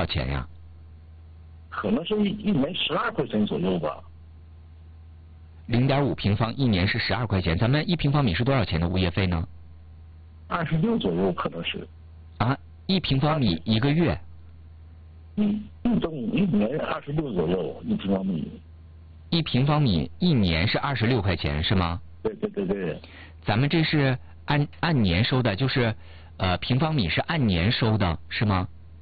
钱呀？ 可能是一年12块钱左右吧。 0.5平方一年是12块钱，咱们1平方米是多少钱的物业费呢 26左右可能是。 啊，1平方米1个月。 一年26左右1平方米。 1平方米一年是26块钱是吗？ 对对对对。 咱们这是按年收的，就是平方米是按年收的是吗？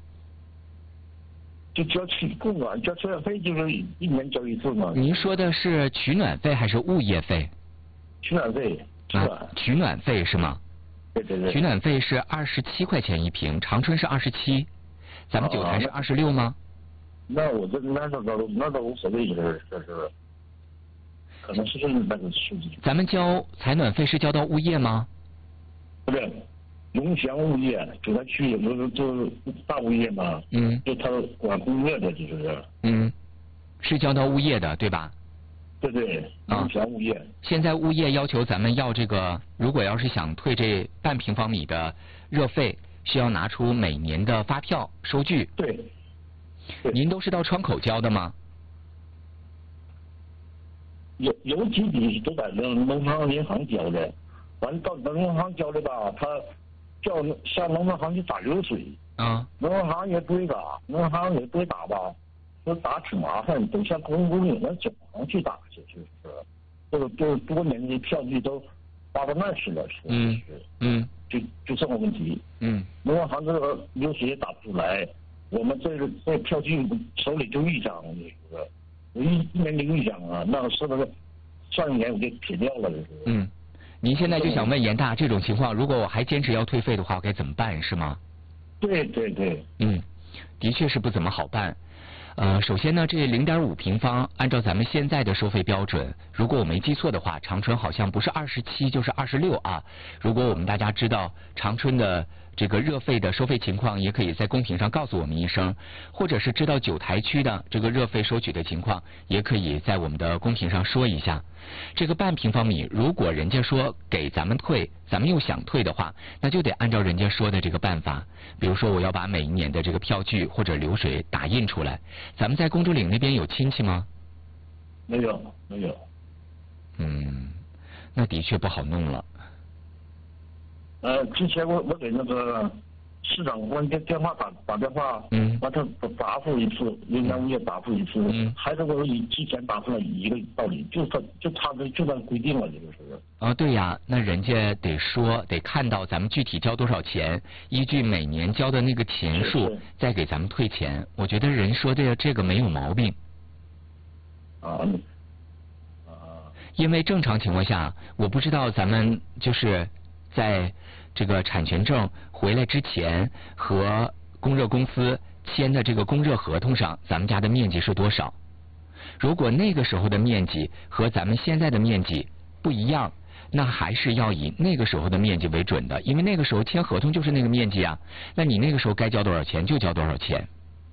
就交供暖交水费就是一年交一次嘛。 您说的是取暖费还是物业费？ 取暖费。 取暖费是吗？ 对对对。 取暖费是27块钱1平，长春是27，咱们九台是26吗？ 那我这那倒无所谓，这是可能是那个数据。 咱们交采暖费是交到物业吗？ 不是，龙翔物业九台区有的就是大物业嘛。就他管工业的，就是。 是交到物业的对吧？ 对对，龙翔物业。 现在物业要求咱们要这个，如果要是想退这半平方米的热费，需要拿出每年的发票收据。 对。 您都是到窗口交的吗？ 有几笔都在农行银行交的，完到农行银行交的吧，他叫向农行去打流水。农行也不会打，农行也不会打吧，说打挺麻烦，都向公领的总行去打去，就是多年的票据都发到那去了，就这个问题。农行这个流水也打不出来。我们这票据手里就1张，我一年领1张啊，那是不是上一年我就撇掉了？您现在就想问严大，这种情况如果我还坚持要退费的话，我该怎么办是吗？对对对。 的确是不怎么好办。首先呢，这0.5平方，按照咱们现在的收费标准，如果我没记错的话，长春好像不是27就是26啊。如果我们大家知道长春的这个热费的收费情况，也可以在公屏上告诉我们一声，或者是知道九台区的这个热费收取的情况，也可以在我们的公屏上说一下。这个半平方米，如果人家说给咱们退，咱们又想退的话，那就得按照人家说的这个办法。比如说我要把每一年的这个票据或者流水打印出来。咱们在公主岭那边有亲戚吗？ 没有，没有。 那的确不好弄了。 之前我给那个市长官电话打电话，完他答复一次，云南物业答复一次，还是我之前答复了一个道理，就他就那规定了，这个是。 对呀，那人家得说，得看到咱们具体交多少钱，依据每年交的那个钱数，再给咱们退钱。我觉得人说的这个没有毛病。因为正常情况下，我不知道咱们就是在这个产权证回来之前和供热公司签的这个供热合同上，咱们家的面积是多少。如果那个时候的面积和咱们现在的面积不一样，那还是要以那个时候的面积为准的，因为那个时候签合同就是那个面积啊，那你那个时候该交多少钱就交多少钱。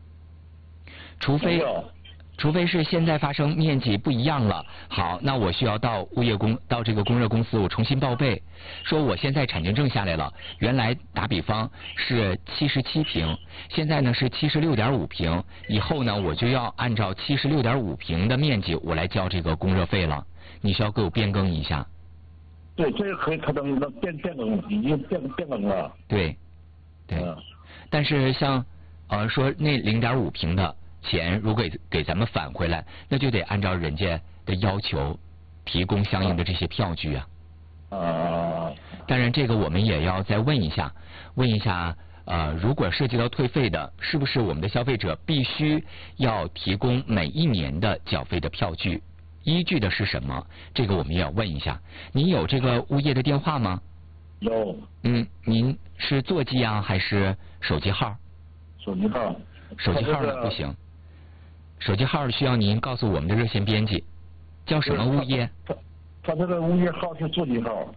除非是现在发生面积不一样了，好，那我需要到到这个供热公司我重新报备，说我现在产权证下来了，原来打比方是77平，现在呢是76.5平，以后呢我就要按照76.5平的面积我来交这个供热费了，你需要给我变更一下。 对，这个可能变更，已经变更了。 对。但是像说那0.5平的钱如果给咱们返回来，那就得按照人家的要求提供相应的这些票据啊。当然这个我们也要再问一下如果涉及到退费的，是不是我们的消费者必须要提供每一年的缴费的票据，依据的是什么？这个我们也要问一下。您有这个物业的电话吗？ 有。 您是座机啊还是手机号？ 手机号。 手机号呢不行。手机号需要您告诉我们的热线编辑，叫什么物业？ 他这个物业号是座机号。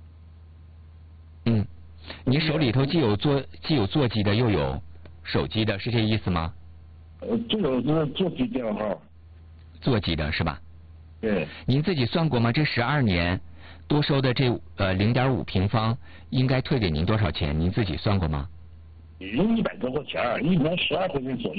你手里头既有座机的又有手机的，是这意思吗？ 就有这个座机电话号。 座机的是吧？ 对。您自己算过吗？这12年多收的这0.5平方应该退给您多少钱？您自己算过吗？ 100多块钱，一年12块钱左右。